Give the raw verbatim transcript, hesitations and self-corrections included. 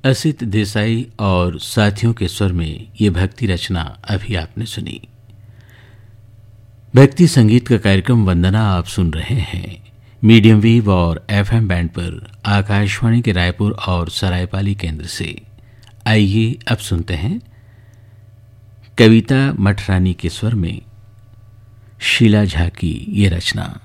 असित देसाई और साथियों के स्वर में ये भक्ति रचना अभी आपने सुनी। भक्ति संगीत का कार्यक्रम वंदना आप सुन रहे हैं मीडियम वेव और एफएम बैंड पर आकाशवाणी के रायपुर और सरायपाली केंद्र से। आइए अब सुनते हैं कविता मठरानी के स्वर में शीला झा की ये रचना।